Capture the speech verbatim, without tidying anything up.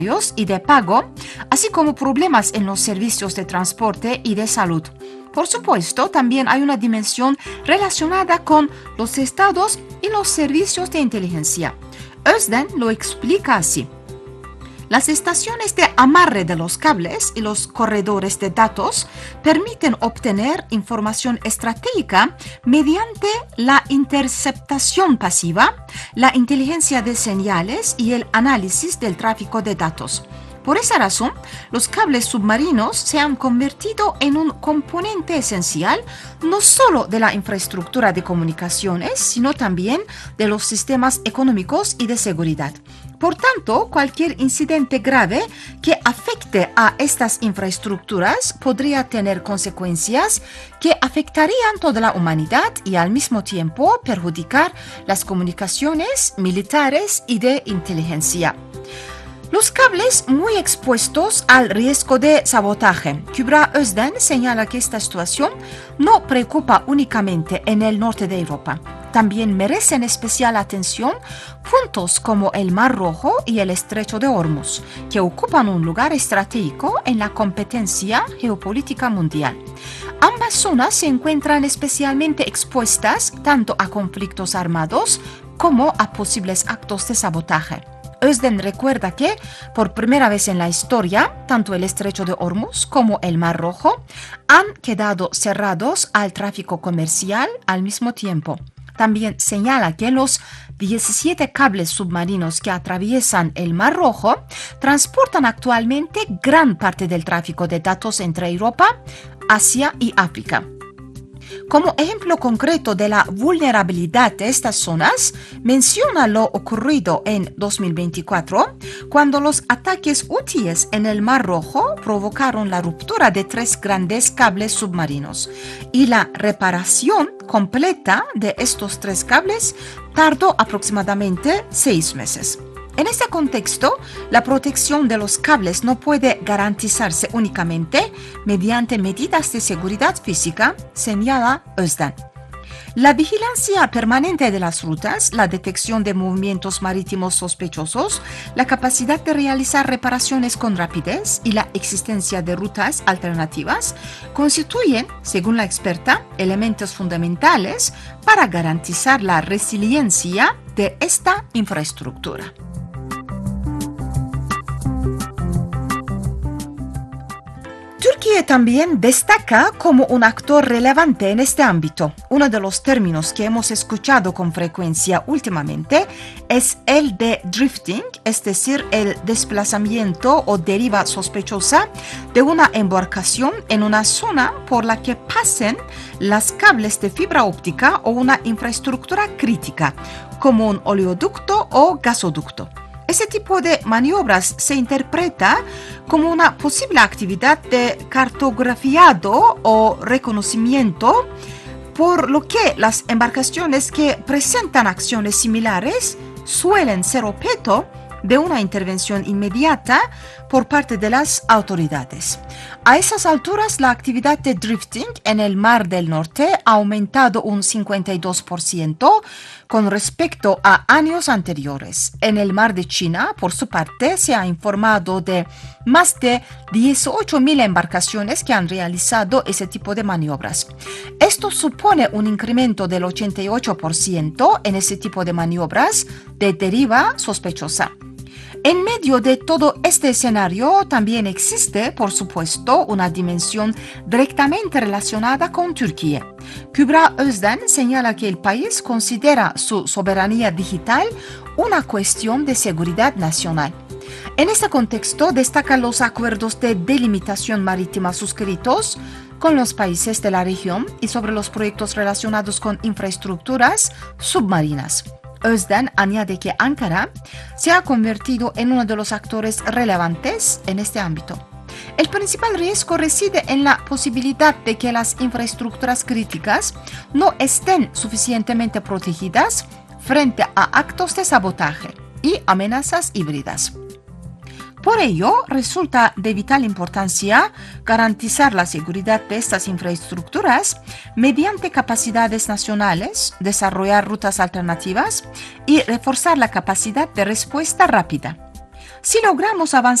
y de pago, así como problemas en los servicios de transporte y de salud. Por supuesto, también hay una dimensión relacionada con los estados y los servicios de inteligencia. Özden lo explica así. Las estaciones de amarre de los cables y los corredores de datos permiten obtener información estratégica mediante la interceptación pasiva, la inteligencia de señales y el análisis del tráfico de datos. Por esa razón, los cables submarinos se han convertido en un componente esencial no solo de la infraestructura de comunicaciones, sino también de los sistemas económicos y de seguridad. Por tanto, cualquier incidente grave que afecte a estas infraestructuras podría tener consecuencias que afectarían toda la humanidad y al mismo tiempo perjudicar las comunicaciones militares y de inteligencia. Los cables muy expuestos al riesgo de sabotaje. Kübra Özden señala que esta situación no preocupa únicamente en el norte de Europa. También merecen especial atención puntos como el Mar Rojo y el Estrecho de Hormuz, que ocupan un lugar estratégico en la competencia geopolítica mundial. Ambas zonas se encuentran especialmente expuestas tanto a conflictos armados como a posibles actos de sabotaje. Özden recuerda que, por primera vez en la historia, tanto el Estrecho de Hormuz como el Mar Rojo han quedado cerrados al tráfico comercial al mismo tiempo. También señala que los diecisiete cables submarinos que atraviesan el Mar Rojo transportan actualmente gran parte del tráfico de datos entre Europa, Asia y África. Como ejemplo concreto de la vulnerabilidad de estas zonas, menciona lo ocurrido en dos mil veinticuatro, cuando los ataques hutíes en el Mar Rojo provocaron la ruptura de tres grandes cables submarinos y la reparación completa de estos tres cables tardó aproximadamente seis meses. En este contexto, la protección de los cables no puede garantizarse únicamente mediante medidas de seguridad física, señala Özden. La vigilancia permanente de las rutas, la detección de movimientos marítimos sospechosos, la capacidad de realizar reparaciones con rapidez y la existencia de rutas alternativas constituyen, según la experta, elementos fundamentales para garantizar la resiliencia de esta infraestructura. Turquía también destaca como un actor relevante en este ámbito. Uno de los términos que hemos escuchado con frecuencia últimamente es el de drifting, es decir, el desplazamiento o deriva sospechosa de una embarcación en una zona por la que pasen las cables de fibra óptica o una infraestructura crítica, como un oleoducto o gasoducto. Ese tipo de maniobras se interpreta como una posible actividad de cartografiado o reconocimiento, por lo que las embarcaciones que presentan acciones similares suelen ser objeto de una intervención inmediata por parte de las autoridades. A esas alturas, la actividad de drifting en el Mar del Norte ha aumentado un cincuenta y dos por ciento con respecto a años anteriores. En el Mar de China, por su parte, se ha informado de más de dieciocho mil embarcaciones que han realizado ese tipo de maniobras. Esto supone un incremento del ochenta y ocho por ciento en ese tipo de maniobras de deriva sospechosa. En medio de todo este escenario también existe, por supuesto, una dimensión directamente relacionada con Turquía. Kübra Özden señala que el país considera su soberanía digital una cuestión de seguridad nacional. En este contexto destacan los acuerdos de delimitación marítima suscritos con los países de la región y sobre los proyectos relacionados con infraestructuras submarinas. Özden añade que Ankara se ha convertido en uno de los actores relevantes en este ámbito. El principal riesgo reside en la posibilidad de que las infraestructuras críticas no estén suficientemente protegidas frente a actos de sabotaje y amenazas híbridas. Por ello, resulta de vital importancia garantizar la seguridad de estas infraestructuras mediante capacidades nacionales, desarrollar rutas alternativas y reforzar la capacidad de respuesta rápida. si logramos avanzar